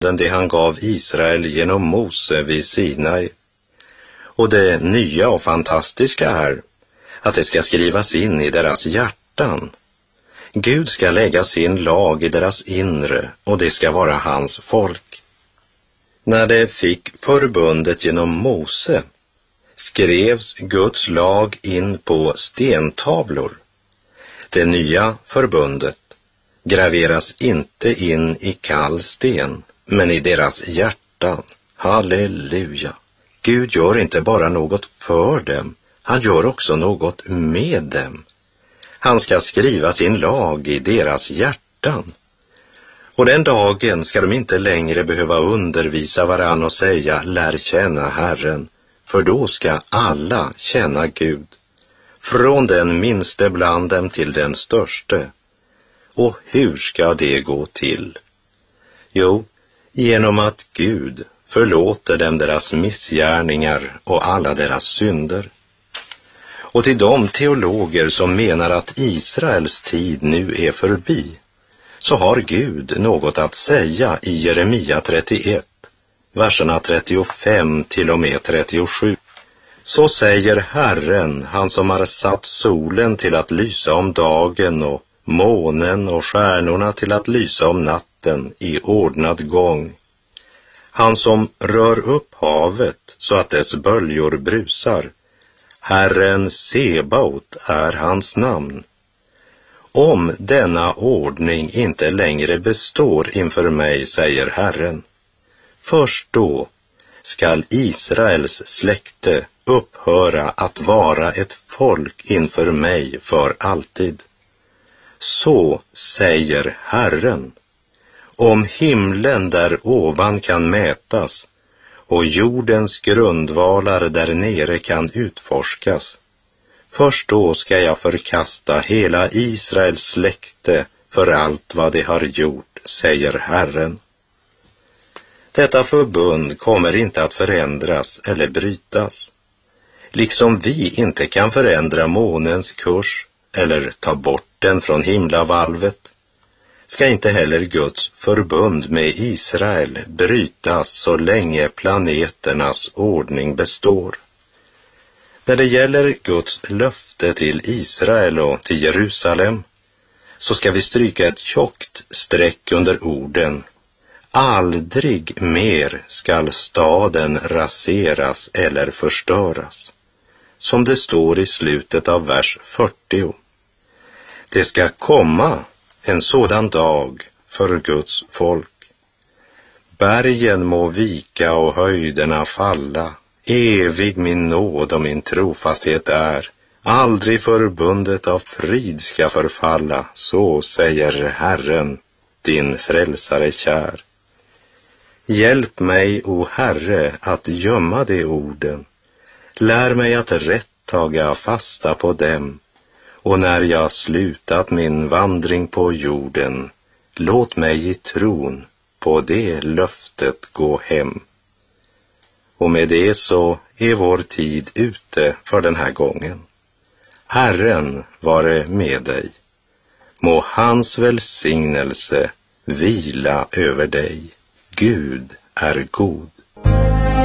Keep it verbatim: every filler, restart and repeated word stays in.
det han gav Israel genom Mose vid Sinai. Och det nya och fantastiska är att det ska skrivas in i deras hjärtan. Gud ska lägga sin lag i deras inre och det ska vara hans folk. När det fick förbundet genom Mose skrevs Guds lag in på stentavlor. Det nya förbundet graveras inte in i kall sten, men i deras hjärtan. Halleluja! Gud gör inte bara något för dem, han gör också något med dem. Han ska skriva sin lag i deras hjärtan. Och den dagen ska de inte längre behöva undervisa varann och säga, lär känna Herren, för då ska alla känna Gud, från den minste bland dem till den störste. Och hur ska det gå till? Jo, genom att Gud förlåter dem deras missgärningar och alla deras synder. Och till de teologer som menar att Israels tid nu är förbi, så har Gud något att säga i Jeremia trettioett, verserna trettiofem till och med trettiosju. Så säger Herren, han som har satt solen till att lysa om dagen och månen och stjärnorna till att lysa om natten i ordnad gång. Han som rör upp havet så att dess böljor brusar. Herren Sebaot är hans namn. Om denna ordning inte längre består inför mig, säger Herren, först då skall Israels släkte upphöra att vara ett folk inför mig för alltid. Så säger Herren. Om himlen där ovan kan mätas och jordens grundvalar där nere kan utforskas, först då ska jag förkasta hela Israels släkte för allt vad det har gjort, säger Herren. Detta förbund kommer inte att förändras eller brytas, liksom vi inte kan förändra månens kurs eller ta bort den från himlavalvet, ska inte heller Guds förbund med Israel brytas så länge planeternas ordning består. När det gäller Guds löfte till Israel och till Jerusalem så ska vi stryka ett tjockt streck under orden: aldrig mer skall staden raseras eller förstöras, som det står i slutet av vers fyrtio. Det ska komma en sådan dag för Guds folk. Bergen må vika och höjderna falla, evig min nåd och min trofasthet är, aldrig förbundet av frid ska förfalla, så säger Herren, din frälsare kär. Hjälp mig, o Herre, att gömma de orden, lär mig att rätt taga fasta på dem, och när jag slutat min vandring på jorden, låt mig i tron på det löftet gå hem. Och med det så är vår tid ute för den här gången. Herren vare med dig. Må hans välsignelse vila över dig. Gud är god.